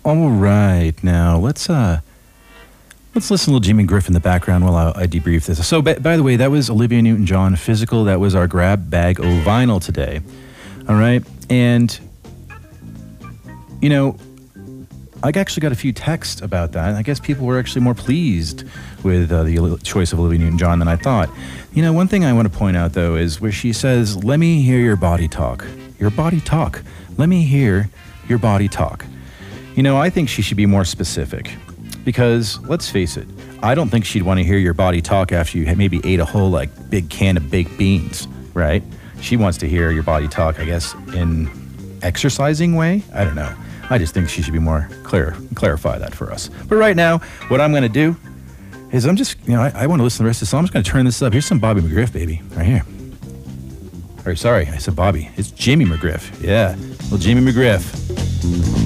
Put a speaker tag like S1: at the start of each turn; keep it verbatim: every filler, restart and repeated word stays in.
S1: All right, now let's uh, let's listen to a little Jimmy Griff in the background while I, I debrief this. So, by, by the way, that was Olivia Newton-John, Physical. That was our Grab Bag O Vinyl today. All right, and you know, I actually got a few texts about that. I guess people were actually more pleased with uh, the choice of Olivia Newton-John than I thought. You know, one thing I want to point out, though, is where she says, let me hear your body talk. Your body talk. Let me hear your body talk. You know, I think she should be more specific because, let's face it, I don't think she'd want to hear your body talk after you had maybe ate a whole, like, big can of baked beans, right? She wants to hear your body talk, I guess, in exercising way. I don't know. I just think she should be more clear, clarify that for us. But right now, what I'm going to do is I'm just, you know, I, I want to listen to the rest of the song. I'm just going to turn this up. Here's some Bobby McGriff, baby, right here. Or sorry, I said Bobby. It's Jimmy McGriff. Yeah, little Jimmy McGriff.